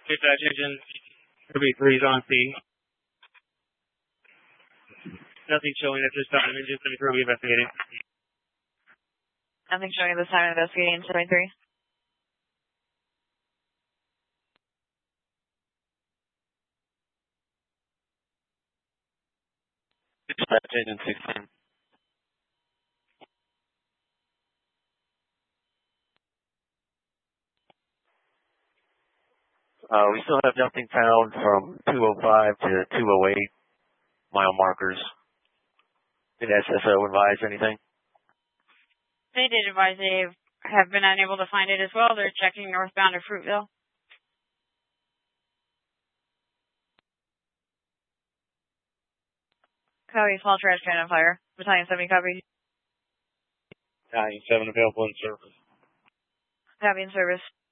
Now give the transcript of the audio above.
Dispatch engine, Kirby 3's on scene. Nothing showing at this time. Engine 73 investigating. Nothing showing at this time. Investigating 73. Dispatch engine 16. We still have nothing found from 205 to 208 mile markers. Did SSO advise anything? They did advise they have been unable to find it as well. They're checking northbound of Fruitville. Copy, small trash can on fire. Battalion 70, copy. Battalion 7 available in service. Copy in service.